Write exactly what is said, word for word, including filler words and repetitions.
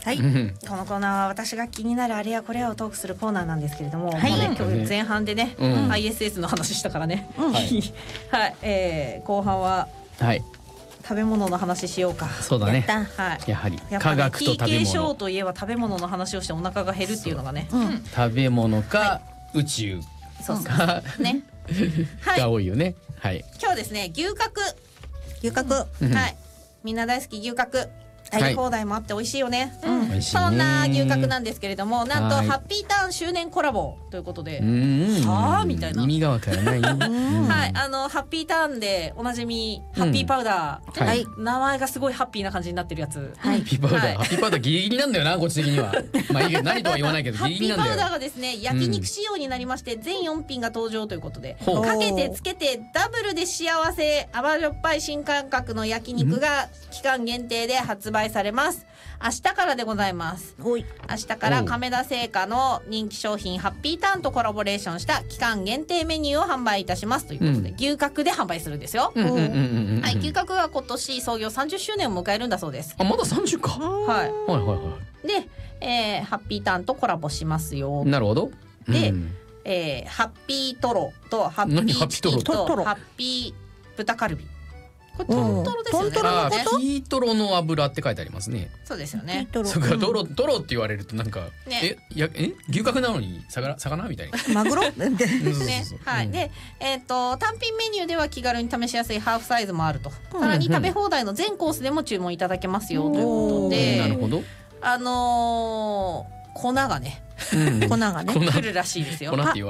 はい、このコーナーは私が気になるあれやこれやをトークするコーナーなんですけれども、はい、もうね、今日前半でね、うん、アイエスエス の話したからね、うん、はい、はい、えー、後半は、はい、食べ物の話しようか。 そうだね。 はい。 やはり科学と食べ物。 ティーケー ショーといえば食べ物の話をしてお腹が減るっていうのがね。 うん、食べ物か、はい、宇宙そうそうね。 はい、が多いよね。はい。 今日ですね、牛角。牛角。はい。みんな大好き牛角。食べ放題もあって美味しいよね。うん、そんな牛角なんですけれども、なんとハッピーターン周年コラボということで、はあみたいな。 意味がわからない。 はい、あのハッピーターンでおなじみハッピーパウダー、はい、名前がすごいハッピーな感じになってるやつ。 ハッピーパウダー、ハッピーパウダーギリギリなんだよな、こっち的には。まあいいけど何とは言わないけどギリギリなんだよ。 ハッピーパウダーがですね、焼肉仕様になりまして全よん品が登場ということで、かけてつけてダブルで幸せ甘じょっぱい新感覚の焼肉が期間限定で発売されます。明日からでございます。明日から亀田製菓の人気商品ハッピーターンとコラボレーションした期間限定メニューを販売いたしますということで、うん、牛角で販売するんですよ。はい、牛角は今年創業さんじゅっしゅうねんを迎えるんだそうです。 あ、まださんじゅうか。 はい、 はいはいはい。 で、えー、ハッピーターンとコラボしますよ。 なるほど。 で、うん、えー、ハッピートロとハッピーチキンとハッピー豚カルビ。これトントロですよね。 あ、ピートロの油って書いてありますね。 そうですよね。 そっか、トロトロって言われるとなんか、え、や、え、牛角なのに魚魚みたいな。 マグロ？ね、 はい。で、えっと単品メニューでは気軽に試しやすいハーフサイズもあると。さらに食べ放題の全コースでも注文いただけますよということで。 なるほど。 あの粉がね、 粉がね来るらしいですよ。